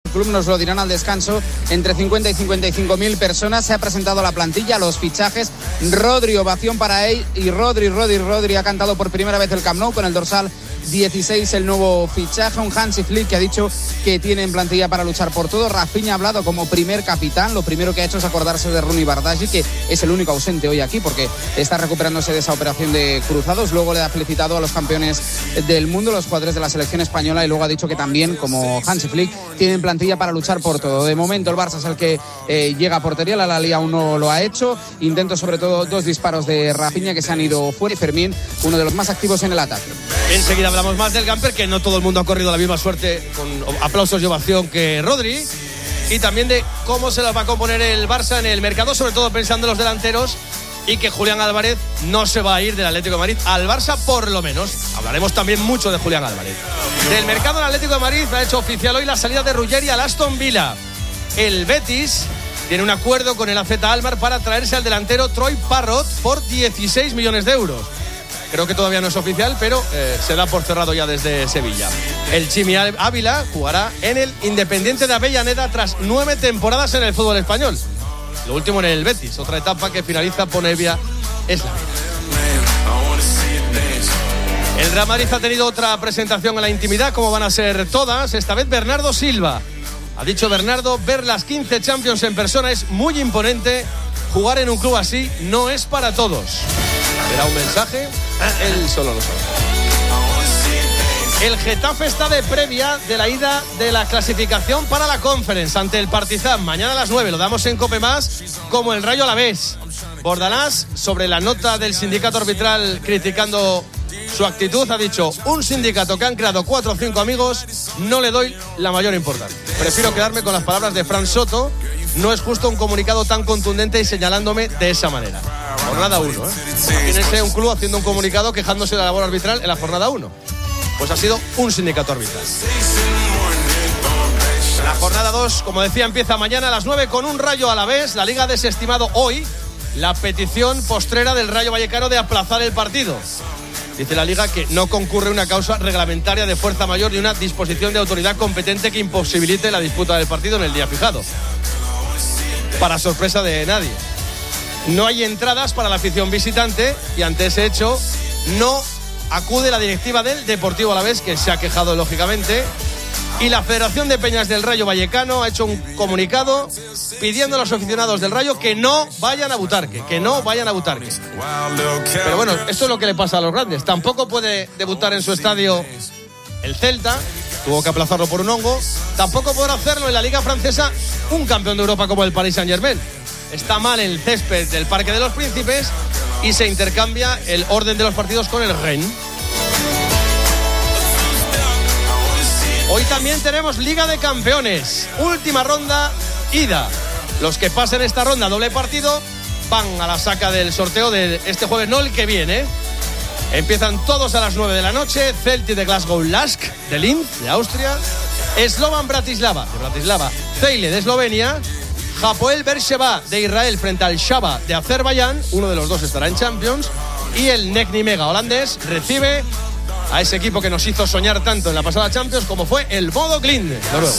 club nos lo dirán al descanso, entre 50 y 55.000 personas. Se ha presentado la plantilla, los fichajes. Rodri, ovación para él, y Rodri ha cantado por primera vez el Camp Nou con el dorsal 16, el nuevo fichaje. Un Hansi Flick que ha dicho que tiene en plantilla para luchar por todo. Rafinha ha hablado como primer capitán. Lo primero que ha hecho es acordarse de Rooney Bardghji, que es el único ausente hoy aquí porque está recuperándose de esa operación de cruzados. Luego le ha felicitado a los campeones del mundo, los jugadores de la selección española, y luego ha dicho que también, como Hansi Flick, tiene en plantilla para luchar por todo. De momento el Barça es el que llega a portería. La Lali aún no lo ha hecho. Intento sobre todo 2 disparos de Rafinha que se han ido fuera, y Fermín, uno de los más activos en el ataque. Enseguida hablamos más del Gamper, que no todo el mundo ha corrido la misma suerte con aplausos y ovación que Rodri, y también de cómo se las va a componer el Barça en el mercado, sobre todo pensando en los delanteros, y que Julián Álvarez no se va a ir del Atlético de Madrid al Barça, por lo menos. Hablaremos también mucho de Julián Álvarez. Del mercado, el Atlético de Madrid ha hecho oficial hoy la salida de Ruggeri al Aston Villa. El Betis tiene un acuerdo con el AZ Alkmaar para traerse al delantero Troy Parrott por 16 millones de euros. Creo que todavía no es oficial, pero se da por cerrado ya desde Sevilla. El Chimi Ávila jugará en el Independiente de Avellaneda tras 9 temporadas en el fútbol español. Lo último en el Betis, otra etapa que finaliza Ponevia es la vida. El Real Madrid ha tenido otra presentación en la intimidad, como van a ser todas. Esta vez Bernardo Silva. Ha dicho Bernardo, ver las 15 Champions en persona es muy imponente. Jugar en un club así no es para todos. ¿Era un mensaje? Él solo lo sabe. El Getafe está de previa de la ida de la clasificación para la Conference ante el Partizan. Mañana a las 9, lo damos en Cope Más, como el Rayo Alavés. Bordalás, sobre la nota del sindicato arbitral criticando su actitud, ha dicho: un sindicato que han creado 4 o 5 amigos, no le doy la mayor importancia. Prefiero quedarme con las palabras de Fran Soto. No es justo un comunicado tan contundente y señalándome de esa manera. Jornada 1, Imagínense un club haciendo un comunicado quejándose de la labor arbitral en la jornada 1. Pues ha sido un sindicato arbitral. La jornada 2, como decía, empieza mañana a las 9 con un Rayo Alavés. La Liga ha desestimado hoy la petición postrera del Rayo Vallecano de aplazar el partido. Dice la Liga que no concurre una causa reglamentaria de fuerza mayor ni una disposición de autoridad competente que imposibilite la disputa del partido en el día fijado. Para sorpresa de nadie. No hay entradas para la afición visitante y ante ese hecho no acude la directiva del Deportivo Alavés, que se ha quejado lógicamente, y la Federación de Peñas del Rayo Vallecano ha hecho un comunicado pidiendo a los aficionados del Rayo que no vayan a Butarque, Pero bueno, esto es lo que le pasa a los grandes. Tampoco puede debutar en su estadio el Celta, tuvo que aplazarlo por un hongo. Tampoco podrá hacerlo en la Liga Francesa un campeón de Europa como el Paris Saint-Germain. Está mal el césped del Parque de los Príncipes y se intercambia el orden de los partidos con el Rennes. Hoy también tenemos Liga de Campeones, última ronda, ida. Los que pasen esta ronda, doble partido, van a la saca del sorteo de este jueves, no el que viene. Empiezan todos a las 9 de la noche. Celtic de Glasgow Lask, de Linz, de Austria. Slovan Bratislava, de Bratislava. Ceile, de Eslovenia. Hapoel Beersheva, de Israel, frente al Shaba, de Azerbaiyán. Uno de los dos estará en Champions. Y el Nek Nimega, holandés, recibe a ese equipo que nos hizo soñar tanto en la pasada Champions como fue el Bodo Glimt, noruego.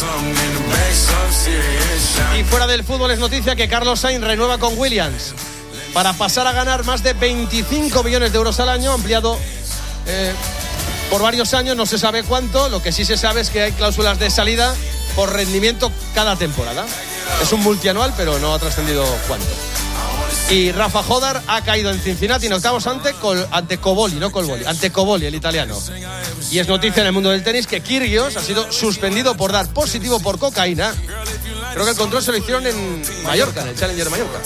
Y fuera del fútbol es noticia que Carlos Sainz renueva con Williams para pasar a ganar más de 25 millones de euros al año, ampliado por varios años, no se sabe cuánto. Lo que sí se sabe es que hay cláusulas de salida por rendimiento cada temporada. Es un multianual, pero no ha trascendido cuánto. Y Rafa Jodar ha caído en Cincinnati en octavos ante Coboli, no Colboli, ante Coboli, el italiano. Y es noticia en el mundo del tenis que Kyrgios ha sido suspendido por dar positivo por cocaína. Creo que el control se lo hicieron en Mallorca, en el Challenger de Mallorca.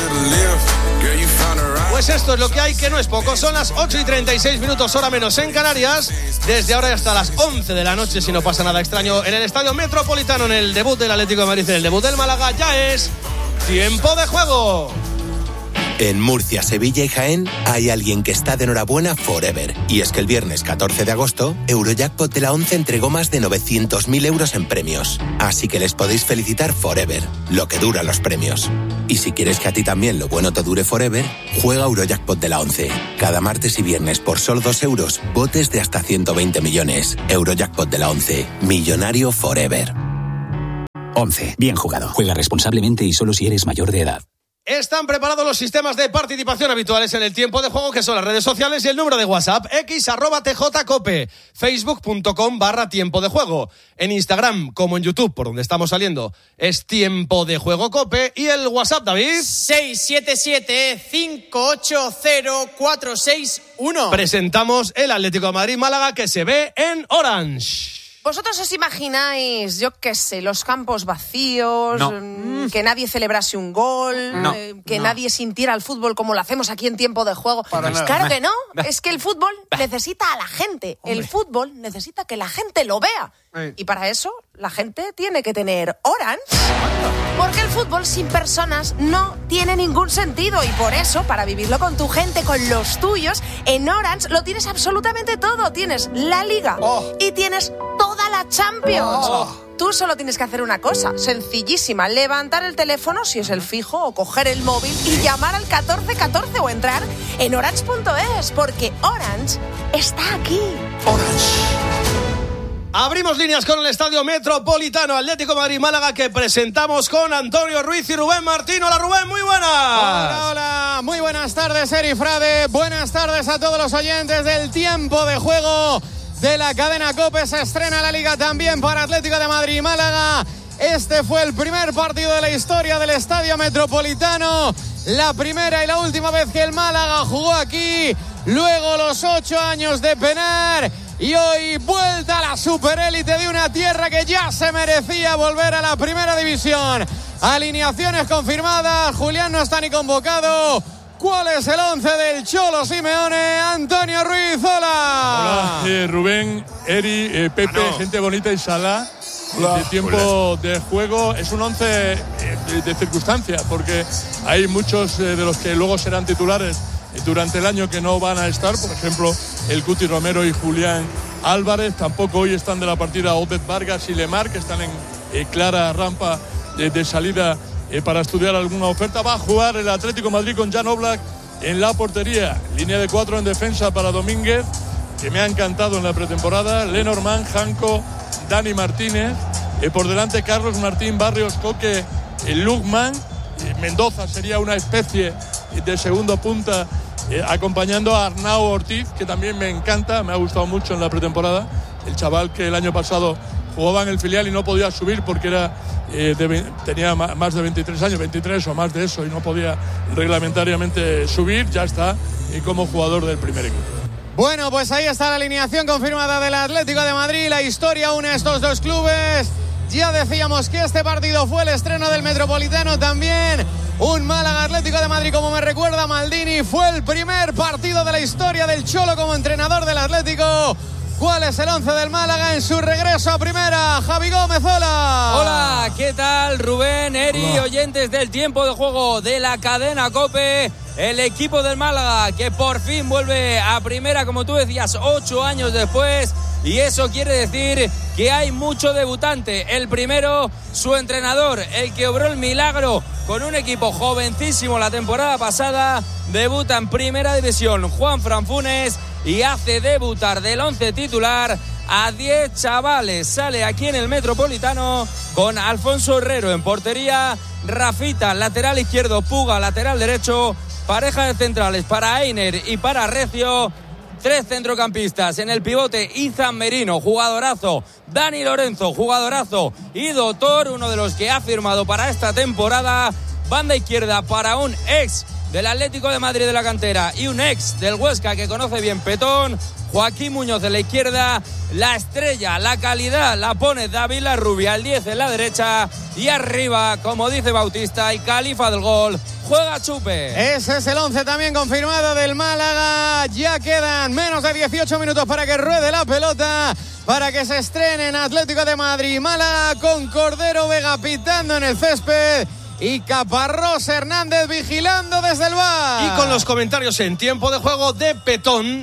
Pues esto es lo que hay, que no es poco. Son las 8:36, hora menos en Canarias. Desde ahora hasta las 11 de la noche, si no pasa nada extraño, en el Estadio Metropolitano, en el debut del Atlético de Madrid, en el debut del Málaga, ya es tiempo de juego. En Murcia, Sevilla y Jaén hay alguien que está de enhorabuena forever. Y es que el viernes 14 de agosto, Eurojackpot de la 11 entregó más de 900.000 euros en premios. Así que les podéis felicitar forever, lo que duran los premios. Y si quieres que a ti también lo bueno te dure forever, juega Eurojackpot de la 11. Cada martes y viernes por solo 2 euros, botes de hasta 120 millones. Eurojackpot de la 11, millonario forever. 11. Bien jugado. Juega responsablemente y solo si eres mayor de edad. Están preparados los sistemas de participación habituales en el tiempo de juego, que son las redes sociales y el número de WhatsApp, x@tjcope, facebook.com/tiempo de juego. En Instagram, como en YouTube, por donde estamos saliendo, es Tiempo de Juego Cope. Y el WhatsApp, David, 677-580-461. Presentamos el Atlético de Madrid-Málaga, que se ve en Orange. ¿Vosotros os imagináis, yo qué sé, los campos vacíos, que nadie celebrase un gol, que nadie sintiera el fútbol como lo hacemos aquí en Tiempo de Juego? Claro que no, es que el fútbol necesita a la gente, el fútbol necesita que la gente lo vea. Y para eso la gente tiene que tener Orange, porque el fútbol sin personas no tiene ningún sentido, y por eso, para vivirlo con tu gente, con los tuyos, en Orange lo tienes absolutamente todo. Tienes la Liga y tienes toda la Champions. Tú solo tienes que hacer una cosa, sencillísima: levantar el teléfono, si es el fijo, o coger el móvil y llamar al 1414 o entrar en orange.es, porque Orange está aquí. Abrimos líneas con el Estadio Metropolitano Atlético Madrid-Málaga, que presentamos con Antonio Ruiz y Rubén Martín. Hola, Rubén, muy buenas. Hola, muy buenas tardes, Eri Frade. Buenas tardes a todos los oyentes del Tiempo de Juego de la cadena COPE. Se estrena la Liga también para Atlético de Madrid-Málaga. Este fue el primer partido de la historia del Estadio Metropolitano. La primera y la última vez que el Málaga jugó aquí. Luego los 8 años de penar. Y hoy vuelta a la superélite de una tierra que ya se merecía volver a la primera división. Alineaciones confirmadas. Julián no está ni convocado. ¿Cuál es el 11 del Cholo Simeone? Antonio Ruiz, hola. Hola, Rubén, Eri, Pepe, gente bonita y Salah. De tiempo de juego. Es un 11 de circunstancia, porque hay muchos de los que luego serán titulares durante el año que no van a estar. Por ejemplo, el Cuti Romero y Julián Álvarez. Tampoco hoy están de la partida Obed Vargas y Lemar, que están en clara rampa de salida para estudiar alguna oferta. Va a jugar el Atlético de Madrid con Jan Oblak en la portería. Línea de 4 en defensa para Domínguez, que me ha encantado en la pretemporada. Lenormand, Janko, Dani Martínez. Por delante Carlos Martín, Barrios, Coque, Lukman. Mendoza sería una especie de segundo punta, acompañando a Arnau Ortiz, que también me encanta, me ha gustado mucho en la pretemporada. El chaval que el año pasado jugaba en el filial y no podía subir porque tenía más de 23 años, 23 o más de eso, y no podía reglamentariamente subir. Ya está como jugador del primer equipo. Bueno, pues ahí está la alineación confirmada del Atlético de Madrid. La historia une a estos dos clubes. Ya decíamos que este partido fue el estreno del Metropolitano también. Un Málaga Atlético de Madrid, como me recuerda Maldini. Fue el primer partido de la historia del Cholo como entrenador del Atlético. ¿Cuál es el 11 del Málaga en su regreso a primera? Javi Gómez, hola. Hola, ¿qué tal, Rubén, Eri, oyentes del Tiempo de Juego de la cadena COPE? El equipo del Málaga, que por fin vuelve a primera, como tú decías, 8 años después. Y eso quiere decir que hay mucho debutante. El primero, su entrenador, el que obró el milagro con un equipo jovencísimo la temporada pasada. Debuta en primera división Juanfran Funes y hace debutar del 11 titular a 10 chavales. Sale aquí en el Metropolitano con Alfonso Herrero en portería, Rafita lateral izquierdo, Puga lateral derecho, pareja de centrales para Einer y para Recio. 3 centrocampistas en el pivote: Izan Merino, jugadorazo; Dani Lorenzo, jugadorazo; y Doctor, uno de los que ha firmado para esta temporada. Banda izquierda para un ex del Atlético de Madrid de la cantera y un ex del Huesca que conoce bien Petón, Joaquín Muñoz de la izquierda. La estrella, la calidad la pone David Larrubia, el 10 en la derecha, y arriba, como dice Bautista, y califa del gol, juega Chupe. Ese es el 11 también confirmado del Málaga. Ya quedan menos de 18 minutos para que ruede la pelota, para que se estrene en Atlético de Madrid. Málaga con Cordero Vega pitando en el césped y Caparrós Hernández vigilando desde el bar. Y con los comentarios en Tiempo de Juego de Petón,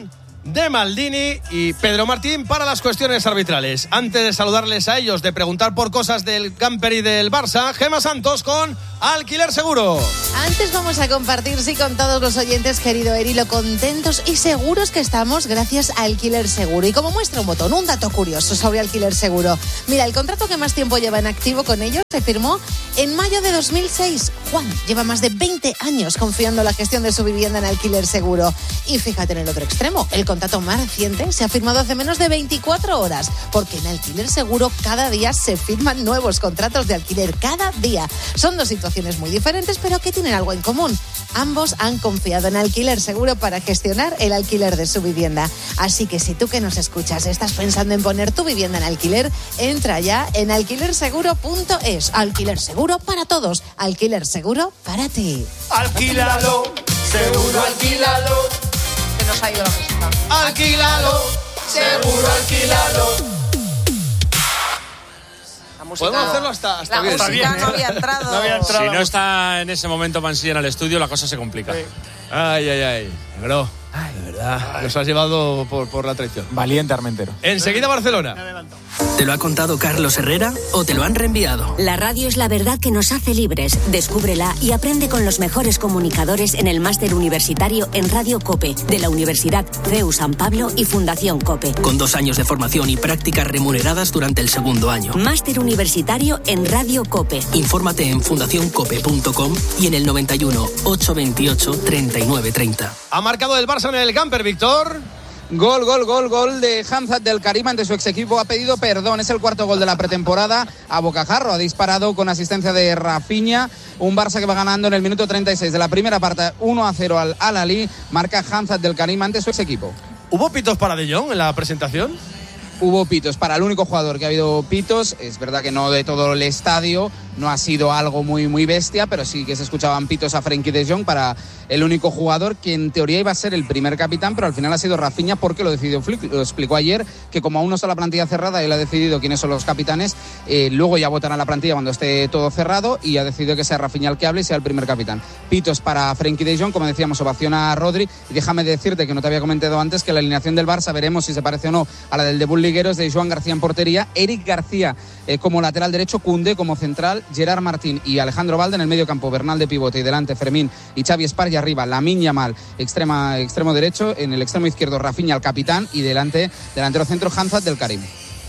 de Maldini y Pedro Martín para las cuestiones arbitrales. Antes de saludarles a ellos, de preguntar por cosas del camper y del Barça, Gemma Santos con Alquiler Seguro. Antes vamos a compartir, sí, con todos los oyentes, querido Eri, lo contentos y seguros que estamos gracias a Alquiler Seguro. Y como muestra un botón, un dato curioso sobre Alquiler Seguro. Mira, el contrato que más tiempo lleva en activo con ellos se firmó en mayo de 2006. Juan lleva más de 20 años confiando la gestión de su vivienda en Alquiler Seguro. Y fíjate en el otro extremo, el contrato más reciente se ha firmado hace menos de 24 horas, porque en Alquiler Seguro cada día se firman nuevos contratos de alquiler, cada día. Son dos situaciones muy diferentes, pero que tienen algo en común. Ambos han confiado en Alquiler Seguro para gestionar el alquiler de su vivienda. Así que si tú que nos escuchas estás pensando en poner tu vivienda en alquiler, entra ya en alquilerseguro.es. Alquiler Seguro para todos, Alquiler Seguro para ti. Alquílalo, seguro alquílalo. Se nos ha ido la música. Alquílalo, seguro alquílalo. Podemos hacerlo hasta la bien. música Bien, no había entrado. Si no está en ese momento Mansilla en el estudio, la cosa se complica. Sí. Ay. Bro, de verdad, nos has llevado por la traición. Valiente Armentero. Enseguida Barcelona. ¿Te lo ha contado Carlos Herrera o te lo han reenviado? La radio es la verdad que nos hace libres. Descúbrela y aprende con los mejores comunicadores en el máster universitario en Radio COPE de la Universidad CEU San Pablo y Fundación COPE. Con 2 años de formación y prácticas remuneradas durante el segundo año. Máster universitario en Radio COPE. Infórmate en fundacioncope.com y en el 91 828 3930. Ha marcado el Barça en el camper, Víctor. Gol de Hamzat del Karim ante su ex equipo. Ha pedido perdón, es el cuarto gol de la pretemporada a bocajarro. Ha disparado con asistencia de Rafinha. Un Barça que va ganando en el minuto 36 de la primera parte 1-0 al Al-Ahly. Marca Hamzat del Karim ante su ex equipo. ¿Hubo pitos para De Jong en la presentación? Hubo pitos, para el único jugador que ha habido pitos. Es verdad que no de todo el estadio, no ha sido algo muy bestia, pero sí que se escuchaban pitos a Frenkie de Jong para el único jugador que en teoría iba a ser el primer capitán, pero al final ha sido Rafinha porque lo decidió Flick. Lo explicó ayer, que como aún no está la plantilla cerrada, él ha decidido quiénes son los capitanes, luego ya votará la plantilla cuando esté todo cerrado y ha decidido que sea Rafinha el que hable y sea el primer capitán. Pitos para Frenkie de Jong, como decíamos, ovación a Rodri. Y déjame decirte, que no te había comentado antes, que la alineación del Barça veremos si se parece o no a la del debut liguero. Es de Joan García en portería, Eric García como lateral derecho, Koundé como central, Gerard Martín y Alejandro Balde en el medio campo, Bernal de pivote y delante Fermín y Xavi Espar, y arriba Lamine Yamal, extremo derecho, en el extremo izquierdo Rafinha el capitán y delantero centro Hamzat del Karim.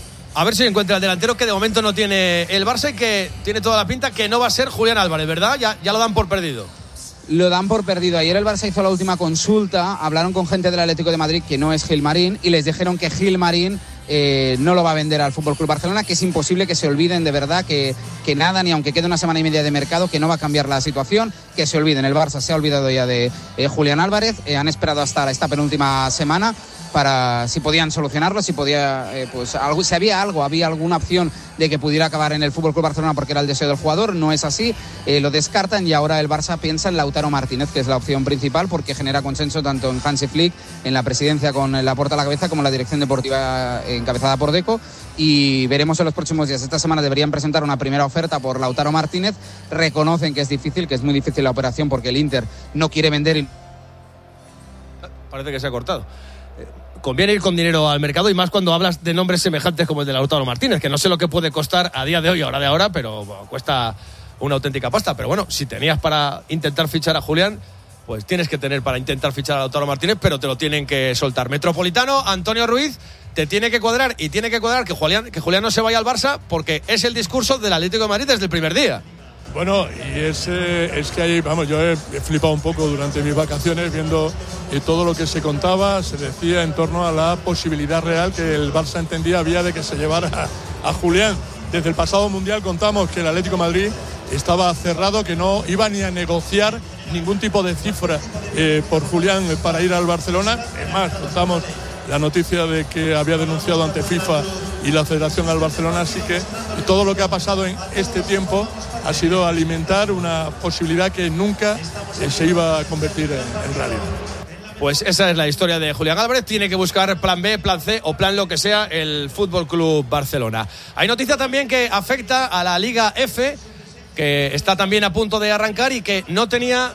A ver si encuentra el delantero que de momento no tiene el Barça y que tiene toda la pinta que no va a ser Julián Álvarez, ¿verdad? Ya lo dan por perdido. Lo dan por perdido. Ayer el Barça hizo la última consulta, hablaron con gente del Atlético de Madrid que no es Gilmarín y les dijeron que Gilmarín no lo va a vender al FC Barcelona, que es imposible, que se olviden de verdad, que nada, ni aunque quede una semana y media de mercado, que no va a cambiar la situación, que se olviden. El Barça se ha olvidado ya de Julián Álvarez, han esperado hasta esta penúltima semana para si podían solucionarlo, si podía, si había alguna opción de que pudiera acabar en el FC Barcelona porque era el deseo del jugador. No es así, lo descartan y ahora el Barça piensa en Lautaro Martínez, que es la opción principal porque genera consenso tanto en Hansi Flick, en la presidencia con Laporta a la cabeza, como en la dirección deportiva encabezada por Deco, y veremos en los próximos días. Esta semana deberían presentar una primera oferta por Lautaro Martínez. Reconocen que es difícil, que es muy difícil la operación porque el Inter no quiere vender. Parece que se ha cortado. Conviene ir con dinero al mercado y más cuando hablas de nombres semejantes como el de Lautaro Martínez, que no sé lo que puede costar a día de hoy, hora de ahora, pero bueno, cuesta una auténtica pasta. Pero bueno, si tenías para intentar fichar a Julián, pues tienes que tener para intentar fichar a Lautaro Martínez, pero te lo tienen que soltar. Metropolitano, Antonio Ruiz, te tiene que cuadrar y tiene que cuadrar que Julián no se vaya al Barça, porque es el discurso del Atlético de Madrid desde el primer día. Bueno, y es que ahí, yo he flipado un poco durante mis vacaciones viendo todo lo que se contaba, se decía en torno a la posibilidad real que el Barça entendía había de que se llevara a Julián. Desde el pasado Mundial contamos que el Atlético de Madrid estaba cerrado, que no iba ni a negociar ningún tipo de cifra por Julián para ir al Barcelona. Es más, contamos la noticia de que había denunciado ante FIFA y la Federación al Barcelona, así que todo lo que ha pasado en este tiempo ha sido alimentar una posibilidad que nunca se iba a convertir en realidad. Pues esa es la historia de Julián Álvarez. Tiene que buscar plan B, plan C o plan lo que sea el FC Barcelona. Hay noticia también que afecta a la Liga F, que está también a punto de arrancar y que no tenía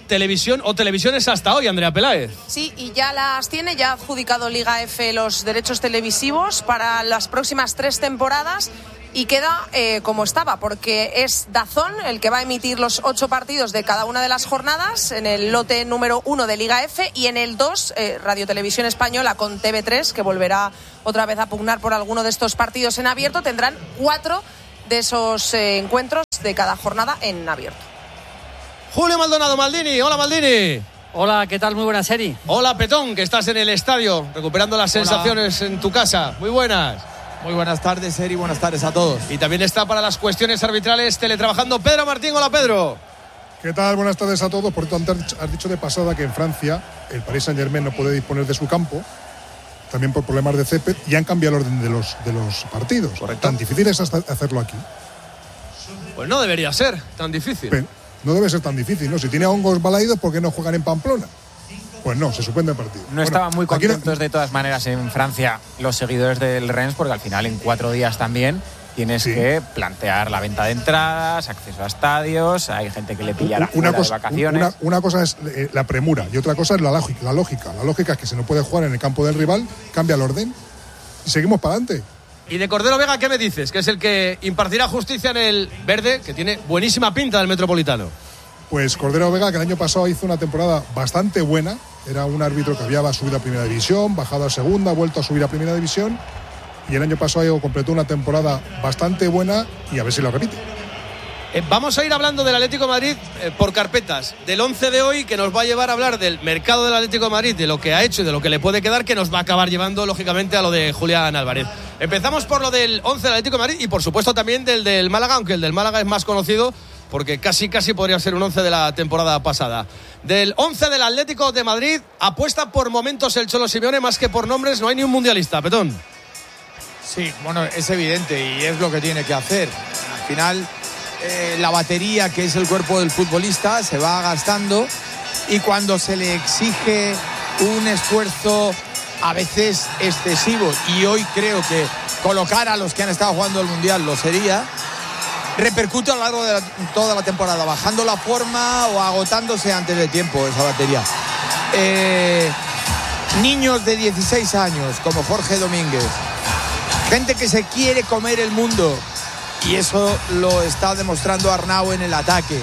televisión o televisiones hasta hoy, Andrea Peláez. Sí, y ya las tiene, ya ha adjudicado Liga F los derechos televisivos para las próximas 3 temporadas. Y queda como estaba, porque es DAZN el que va a emitir los 8 partidos de cada una de las jornadas en el lote número 1 de Liga F, y en el 2 Radio Televisión Española con TV3, que volverá otra vez a pugnar por alguno de estos partidos en abierto. Tendrán 4 de esos encuentros de cada jornada en abierto. Julio Maldonado, Maldini. Hola, Maldini. Hola, ¿qué tal? Muy buenas, Eri. Hola, Petón, que estás en el estadio recuperando las sensaciones en tu casa. Muy buenas. Muy buenas tardes, Eri, buenas tardes a todos. Y también está para las cuestiones arbitrales teletrabajando Pedro Martín. Hola, Pedro. ¿Qué tal? Buenas tardes a todos. Por tanto, has dicho de pasada que en Francia el Paris Saint-Germain no puede disponer de su campo, también por problemas de césped, y han cambiado el orden de los partidos. Correcto. ¿Tan difícil es hacerlo aquí? Pues no debería ser tan difícil. Pero no debe ser tan difícil, ¿no? Si tiene hongos balaídos, ¿por qué no juegan en Pamplona? Pues no, se suspende el partido. No estaban muy contentos de todas maneras en Francia los seguidores del Rennes, porque al final en 4 días también tienes que plantear la venta de entradas, acceso a estadios, hay gente que le pillará fuera de vacaciones. Una cosa es la premura y otra cosa es la lógica. La lógica es que si no puede jugar en el campo del rival, cambia el orden y seguimos para adelante. Y de Cordero Vega, ¿qué me dices? Que es el que impartirá justicia en el verde, que tiene buenísima pinta del Metropolitano. Pues Cordero Vega, que el año pasado hizo una temporada bastante buena, era un árbitro que había subido a Primera División, bajado a Segunda, vuelto a subir a Primera División, y el año pasado completó una temporada bastante buena y a ver si lo repite. Vamos a ir hablando del Atlético de Madrid por carpetas, del 11 de hoy, que nos va a llevar a hablar del mercado del Atlético de Madrid, de lo que ha hecho y de lo que le puede quedar, que nos va a acabar llevando lógicamente a lo de Julián Álvarez. Empezamos por lo del 11 del Atlético de Madrid y por supuesto también del Málaga, aunque el del Málaga es más conocido porque casi podría ser un 11 de la temporada pasada. Del 11 del Atlético de Madrid, apuesta por momentos el Cholo Simeone más que por nombres. No hay ni un mundialista, Petón. Sí, bueno, es evidente y es lo que tiene que hacer. Al final, la batería, que es el cuerpo del futbolista, se va gastando, y cuando se le exige un esfuerzo a veces excesivo, y hoy creo que colocar a los que han estado jugando el mundial lo sería, repercute a lo largo de toda la temporada, bajando la forma o agotándose antes de tiempo esa batería. Niños de 16 años como Jorge Domínguez, gente que se quiere comer el mundo, y eso lo está demostrando Arnau en el ataque.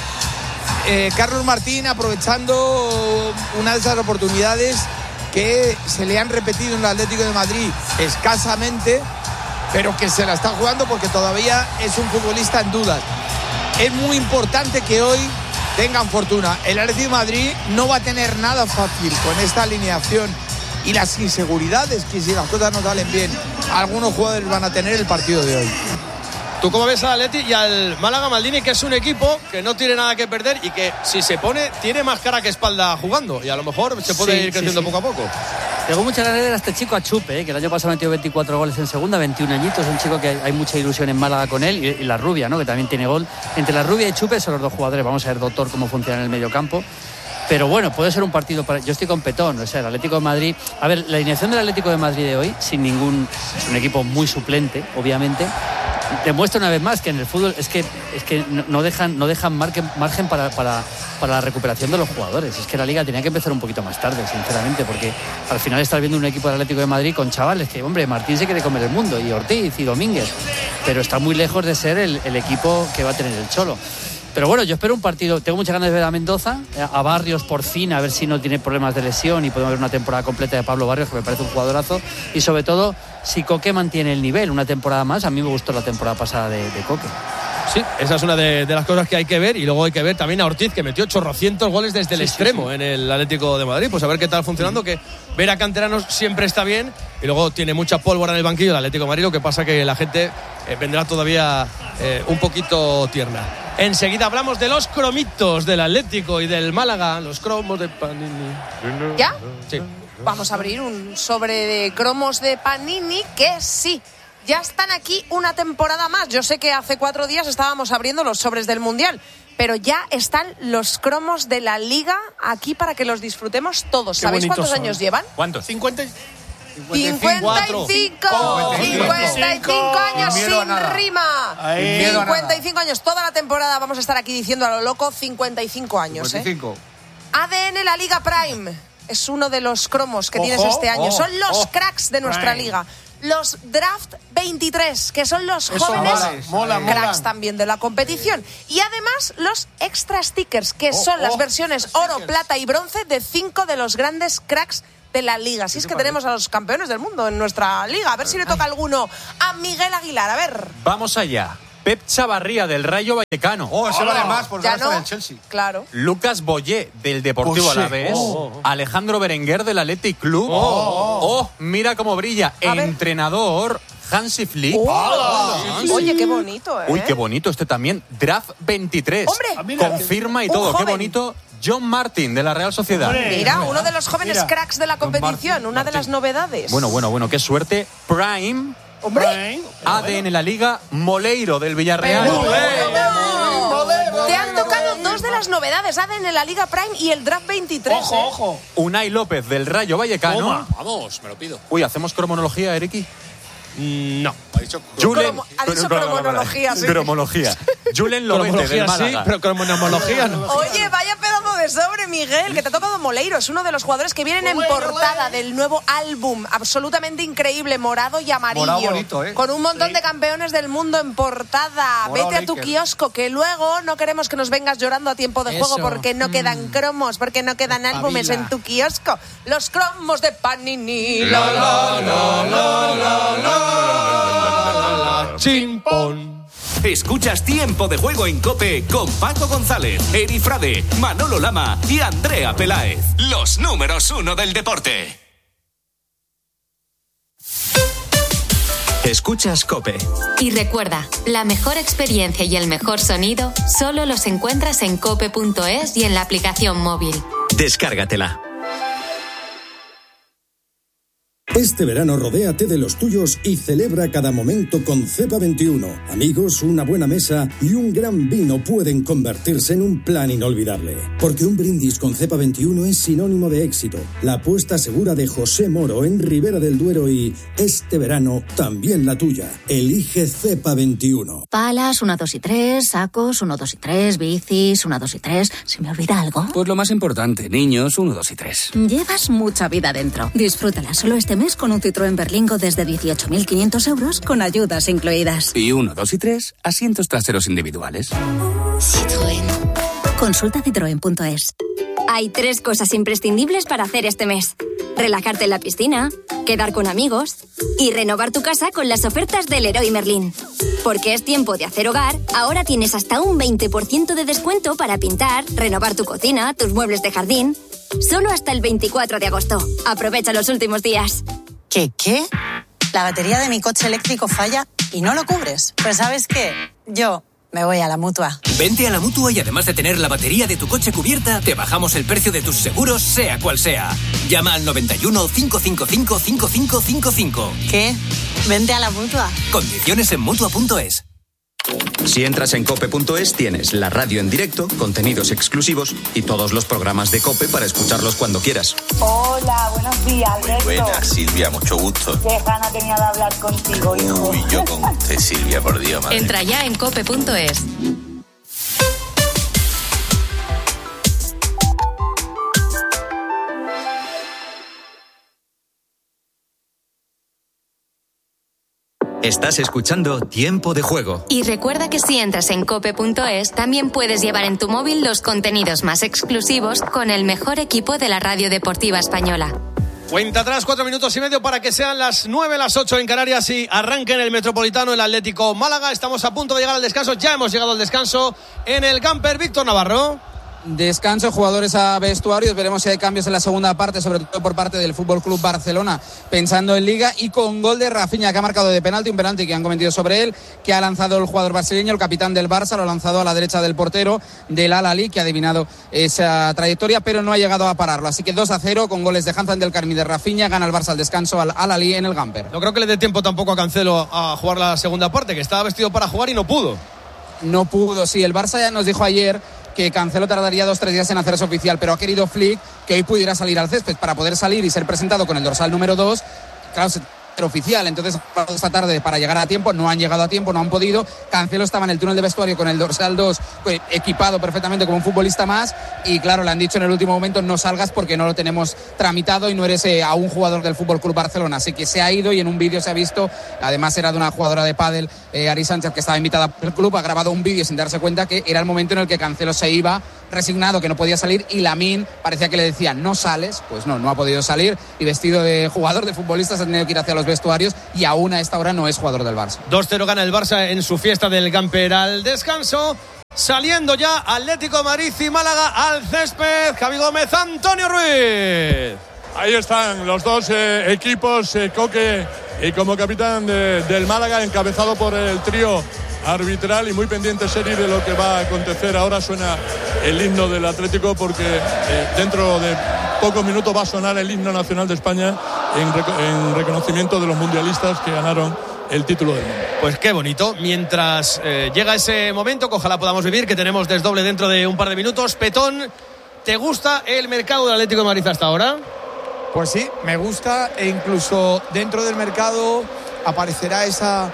Carlos Martín aprovechando una de esas oportunidades que se le han repetido en el Atlético de Madrid escasamente, pero que se la está jugando porque todavía es un futbolista en dudas. Es muy importante que hoy tengan fortuna. El Atlético de Madrid no va a tener nada fácil con esta alineación y las inseguridades que, si las cosas no salen bien, algunos jugadores van a tener el partido de hoy. ¿Tú cómo ves al Atleti y al Málaga, Maldini, que es un equipo que no tiene nada que perder y que si se pone tiene más cara que espalda jugando, y a lo mejor se puede ir creciendo poco a poco? Tengo muchas ganas de ver a este chico, a Chupe, que el año pasado metió 24 goles en segunda, 21 añitos, un chico que hay mucha ilusión en Málaga con él, y la Rubia, ¿no?, que también tiene gol. Entre la Rubia y Chupe son los dos jugadores. Vamos a ver, doctor, cómo funciona en el mediocampo. Pero bueno, puede ser un partido para... Yo estoy con Petón, o sea, el Atlético de Madrid... A ver, la alineación del Atlético de Madrid de hoy, sin ningún... Es un equipo muy suplente, obviamente. Demuestra una vez más que en el fútbol es que no dejan margen para la recuperación de los jugadores. Es que la Liga tenía que empezar un poquito más tarde, sinceramente, porque al final estás viendo un equipo del Atlético de Madrid con chavales que, hombre, Martín se quiere comer el mundo, y Ortiz y Domínguez, pero está muy lejos de ser el equipo que va a tener el Cholo. Pero bueno, yo espero un partido. Tengo muchas ganas de ver a Mendoza, a Barrios por fin, a ver si no tiene problemas de lesión y podemos ver una temporada completa de Pablo Barrios, que me parece un jugadorazo. Y sobre todo, si Coque mantiene el nivel una temporada más. A mí me gustó la temporada pasada de Coque. Sí, esa es una de las cosas que hay que ver. Y luego hay que ver también a Ortiz, que metió 800 goles desde el extremo en el Atlético de Madrid. Pues a ver qué tal funcionando, que ver a canteranos siempre está bien. Y luego tiene mucha pólvora en el banquillo el Atlético de Madrid, lo que pasa que la gente vendrá todavía un poquito tierna. Enseguida hablamos de los cromitos del Atlético y del Málaga, los cromos de Panini. ¿Ya? Sí. Vamos a abrir un sobre de cromos de Panini, que sí, ya están aquí una temporada más. Yo sé que hace 4 días estábamos abriendo los sobres del Mundial, pero ya están los cromos de la Liga aquí para que los disfrutemos todos. ¿Sabéis cuántos años llevan? ¿Cuántos? 55 años sin rima. 55 años, toda la temporada vamos a estar aquí diciendo a lo loco 55 años. 55. ADN La Liga Prime. Es uno de los cromos que tienes este año. Son los cracks de nuestra liga. Los Draft 23, que son los jóvenes cracks también de la competición. Y además los extra stickers, que son las versiones oro, plata y bronce de 5 de los grandes cracks de la liga. Así es que tenemos a los campeones del mundo en nuestra liga. A ver si le toca alguno a Miguel Aguilar. A ver. Vamos allá. Pep Chavarría, del Rayo Vallecano. Ese vale más por ya no, del Chelsea. Claro. Lucas Boyé, del Deportivo Alavés. Alejandro Berenguer, del Athletic Club. Mira cómo brilla. Entrenador Hansi Flick. Oye, qué bonito, Uy, qué bonito este también. Draft 23. ¡Hombre! Confirma y todo. Qué bonito. John Martin, de la Real Sociedad. Mira, uno de los jóvenes cracks de la competición. Una de las novedades. Bueno, qué suerte. Prime. ¡Hombre! ADN La Liga, Moleiro, del Villarreal. Te han tocado dos de las novedades, ADN La Liga Prime y el Draft 23. Ojo. Unai López, del Rayo Vallecano. Vamos, me lo pido. Uy, ¿hacemos cromonología, Eriki? No. Ha dicho cromonología, sí. Cromología. Julen Lobete, del Málaga. Sí, pero cromonología no. Oye, vaya pedazo de sobre, Miguel, que te ha tocado Moleiro. Es uno de los jugadores que vienen en portada del nuevo álbum. Absolutamente increíble, morado y amarillo. Morado bonito, con un montón de campeones del mundo en portada. Morado Vete a tu Laker. kiosco, que luego no queremos que nos vengas llorando a tiempo de juego porque no quedan cromos, porque no quedan álbumes en tu kiosco. Los cromos de Panini. Chimpón. Escuchas Tiempo de Juego en COPE con Paco González, Eri Frade, Manolo Lama y Andrea Peláez. Los números 1 del deporte. Escuchas COPE. Y recuerda, la mejor experiencia y el mejor sonido solo los encuentras en cope.es y en la aplicación móvil. Descárgatela. Este verano rodéate de los tuyos y celebra cada momento con Cepa 21. Amigos, una buena mesa y un gran vino pueden convertirse en un plan inolvidable. Porque un brindis con Cepa 21 es sinónimo de éxito. La apuesta segura de José Moro en Ribera del Duero y este verano también la tuya. Elige Cepa 21. Palas, 1, 2 y 3, sacos, 1, 2 y 3, bicis, 1, 2 y 3. ¿Se me olvida algo? Pues lo más importante, niños, 1, 2 y 3. Llevas mucha vida dentro. Disfrútala solo este mes con un Citroën Berlingo desde 18.500 euros con ayudas incluidas. Y 1, 2 y 3, asientos traseros individuales. Citroën. Consulta citroen.es. Hay 3 cosas imprescindibles para hacer este mes. Relajarte en la piscina, quedar con amigos y renovar tu casa con las ofertas del Leroy Merlin. Porque es tiempo de hacer hogar, ahora tienes hasta un 20% de descuento para pintar, renovar tu cocina, tus muebles de jardín. Solo hasta el 24 de agosto. Aprovecha los últimos días. ¿Qué? La batería de mi coche eléctrico falla y no lo cubres. Pues ¿sabes qué? Yo me voy a la Mutua. Vente a la Mutua y además de tener la batería de tu coche cubierta, te bajamos el precio de tus seguros, sea cual sea. Llama al 91 555 5555. ¿Qué? Vente a la Mutua. Condiciones en Mutua.es. Si entras en cope.es tienes la radio en directo, contenidos exclusivos y todos los programas de COPE para escucharlos cuando quieras. Hola, buenos días, Alberto. Muy buenas, Silvia, mucho gusto. Qué gana tenía de hablar contigo, hijo. Uy, yo con usted, Silvia, por Dios, madre. Entra ya en cope.es. Estás escuchando Tiempo de Juego. Y recuerda que si entras en cope.es también puedes llevar en tu móvil los contenidos más exclusivos con el mejor equipo de la radio deportiva española. Cuenta atrás, 4 minutos y medio para que sean las 9, las 8 en Canarias y arranquen el Metropolitano el Atlético Málaga. Estamos a punto de llegar al descanso, ya hemos llegado al descanso en el camper. Víctor Navarro. Descanso, jugadores a vestuarios, veremos si hay cambios en la segunda parte, sobre todo por parte del Fútbol Club Barcelona, pensando en Liga, y con gol de Rafinha, que ha marcado de penalti, un penalti que han cometido sobre él, que ha lanzado el jugador brasileño, el capitán del Barça, lo ha lanzado a la derecha del portero del Al-Ahly, que ha adivinado esa trayectoria, pero no ha llegado a pararlo, así que 2-0 con goles de Hanzan del Carmi, de Rafinha, gana el Barça al descanso al Al-Ahly en el Gamper. No creo que le dé tiempo tampoco a Cancelo a jugar la segunda parte, que estaba vestido para jugar y no pudo. No pudo, sí, el Barça ya nos dijo ayer que Cancelo tardaría 2-3 días en hacerse oficial, pero ha querido Flick que hoy pudiera salir al césped para poder salir y ser presentado con el dorsal número 2. Claro, oficial. Entonces, esta tarde para llegar a tiempo, no han llegado a tiempo, no han podido. Cancelo estaba en el túnel de vestuario con el dorsal 2 equipado perfectamente como un futbolista más, y claro, le han dicho en el último momento: no salgas porque no lo tenemos tramitado y no eres aún jugador del FC Barcelona. Así que se ha ido, y en un vídeo se ha visto, además era de una jugadora de pádel, Ari Sánchez, que estaba invitada por el club, ha grabado un vídeo sin darse cuenta que era el momento en el que Cancelo se iba, resignado, que no podía salir, y Lamine parecía que le decía: no sales. Pues no ha podido salir, y vestido de jugador, de futbolista, se ha tenido que ir hacia los vestuarios, y aún a esta hora no es jugador del Barça. 2-0 gana el Barça en su fiesta del Gamper al descanso. Saliendo ya Atlético de Madrid y Málaga al césped. Javi Gómez, Antonio Ruiz. Ahí están los dos equipos, Coque y como capitán del Málaga, encabezado por el trío arbitral, y muy pendiente serie de lo que va a acontecer. Ahora suena el himno del Atlético, porque dentro de pocos minutos va a sonar el himno nacional de España en reconocimiento de los mundialistas que ganaron el título del mundo. Pues qué bonito. Mientras llega ese momento, que ojalá podamos vivir, que tenemos desdoble dentro de un par de minutos. Petón, ¿te gusta el mercado del Atlético de Madrid hasta ahora? Pues sí, me gusta, e incluso dentro del mercado aparecerá esa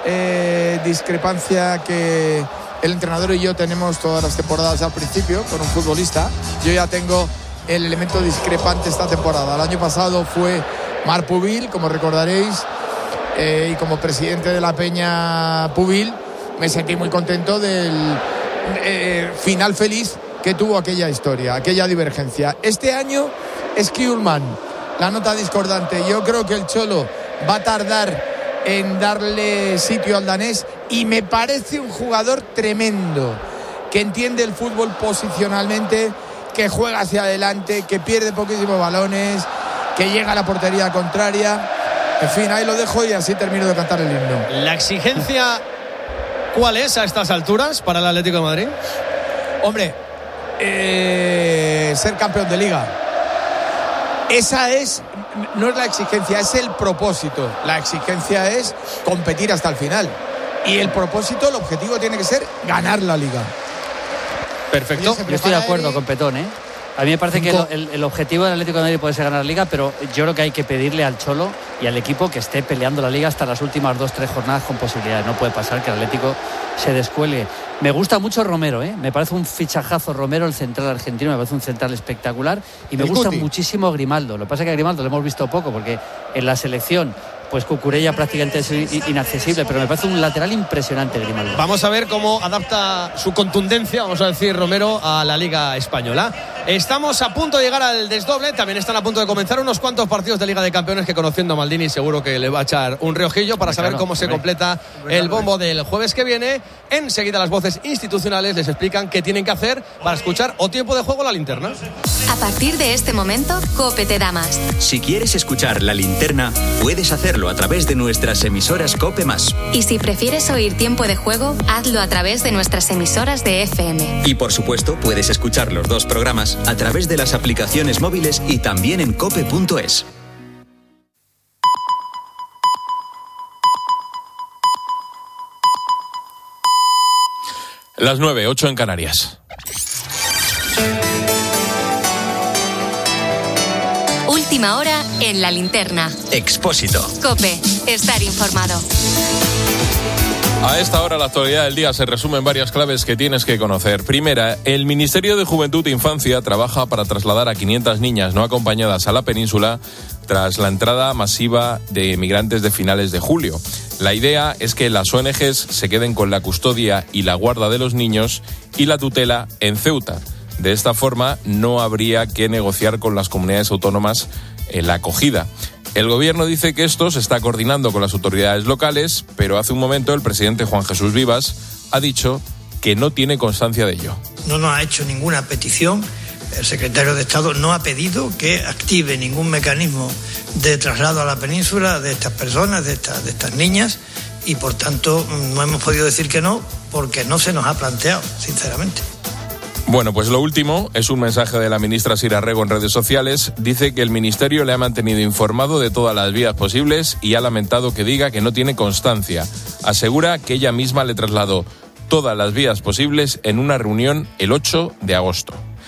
discrepancia que el entrenador y yo tenemos todas las temporadas al principio con un futbolista. Yo ya tengo el elemento discrepante esta temporada. El año pasado fue Marc Pubil, como recordaréis, y como presidente de la Peña Pubil me sentí muy contento del final feliz que tuvo aquella historia, aquella divergencia. Este año es Kiulman, la nota discordante. Yo creo que el Cholo va a tardar en darle sitio al danés, y me parece un jugador tremendo, que entiende el fútbol posicionalmente, que juega hacia adelante, que pierde poquísimos balones, que llega a la portería contraria. En fin, ahí lo dejo y así termino de cantar el himno. ¿La exigencia cuál es a estas alturas para el Atlético de Madrid? Hombre, ser campeón de Liga. Esa no es la exigencia, es el propósito. La exigencia es competir hasta el final. Y el propósito, el objetivo tiene que ser ganar la Liga. Perfecto. Yo estoy de acuerdo con Petón, ¿eh? A mí me parece que el objetivo del Atlético de Madrid puede ser ganar la Liga, pero yo creo que hay que pedirle al Cholo y al equipo que esté peleando la Liga hasta las últimas 2-3 jornadas con posibilidades. No puede pasar que el Atlético se descuelgue. Me gusta mucho Romero, ¿eh? Me parece un fichajazo Romero, el central argentino, me parece un central espectacular, y me gusta muchísimo Grimaldo. Lo que pasa es que a Grimaldo lo hemos visto poco, porque en la selección pues Cucurella prácticamente es inaccesible, pero me parece un lateral impresionante Grimaldo. Vamos a ver cómo adapta su contundencia, vamos a decir, Romero, a la Liga Española. Estamos a punto de llegar al desdoble, también están a punto de comenzar unos cuantos partidos de Liga de Campeones que, conociendo a Maldini, seguro que le va a echar un reojillo para saber cómo se completa el bombo del jueves que viene. Enseguida las voces institucionales les explican qué tienen que hacer para escuchar o tiempo de juego La Linterna. A partir de este momento, COPE te da más. Si quieres escuchar La Linterna, puedes hacerlo a través de nuestras emisoras COPE+. Y si prefieres oír tiempo de juego, hazlo a través de nuestras emisoras de FM. Y por supuesto, puedes escuchar los dos programas a través de las aplicaciones móviles y también en cope.es. Las 9:08 en Canarias. Última hora en La Linterna. Expósito. COPE. Estar informado. A esta hora la actualidad del día se resume en varias claves que tienes que conocer. Primera, el Ministerio de Juventud e Infancia trabaja para trasladar a 500 niñas no acompañadas a la península tras la entrada masiva de migrantes de finales de julio. La idea es que las ONGs se queden con la custodia y la guarda de los niños y la tutela en Ceuta. De esta forma no habría que negociar con las comunidades autónomas en la acogida. El gobierno dice que esto se está coordinando con las autoridades locales, pero hace un momento el presidente Juan Jesús Vivas ha dicho que no tiene constancia de ello. No nos ha hecho ninguna petición. El secretario de Estado no ha pedido que active ningún mecanismo de traslado a la península de estas personas, de estas niñas, y por tanto no hemos podido decir que no, porque no se nos ha planteado, sinceramente. Bueno, pues lo último es un mensaje de la ministra Sira Rego en redes sociales. Dice que el ministerio le ha mantenido informado de todas las vías posibles y ha lamentado que diga que no tiene constancia. Asegura que ella misma le trasladó todas las vías posibles en una reunión el 8 de agosto.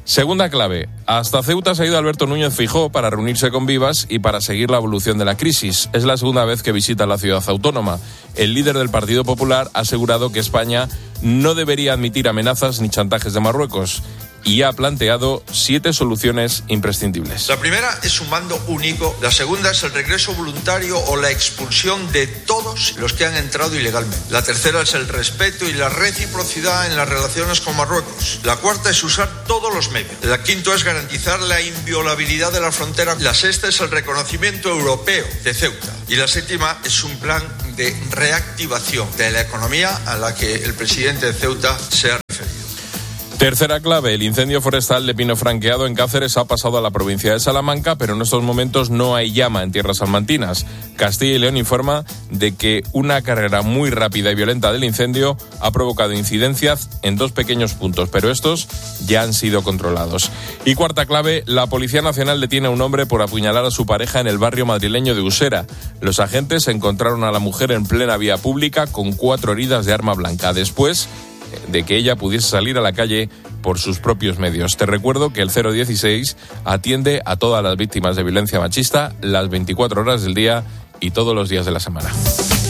Segunda clave, hasta Ceuta se ha ido Alberto Núñez Feijóo para reunirse con Vivas y para seguir la evolución de la crisis. Es la segunda vez que visita la ciudad autónoma. El líder del Partido Popular ha asegurado que España no debería admitir amenazas ni chantajes de Marruecos y ha planteado 7 soluciones imprescindibles. La primera es un mando único, la segunda es el regreso voluntario o la expulsión de todos los que han entrado ilegalmente. La tercera es el respeto y la reciprocidad en las relaciones con Marruecos. La cuarta es usar todos los medios. La quinta es garantizar la inviolabilidad de la frontera. La sexta es el reconocimiento europeo de Ceuta. Y la séptima es un plan de reactivación de la economía a la que el presidente de Ceuta se ha referido. Tercera clave, el incendio forestal de pino franqueado en Cáceres ha pasado a la provincia de Salamanca, pero en estos momentos no hay llama en tierras salmantinas. Castilla y León informa de que una carrera muy rápida y violenta del incendio ha provocado incidencias en 2 pequeños puntos, pero estos ya han sido controlados. Y cuarta clave, la Policía Nacional detiene a un hombre por apuñalar a su pareja en el barrio madrileño de Usera. Los agentes encontraron a la mujer en plena vía pública con 4 heridas de arma blanca. Después de que ella pudiese salir a la calle por sus propios medios. Te recuerdo que el 016 atiende a todas las víctimas de violencia machista las 24 horas del día y todos los días de la semana.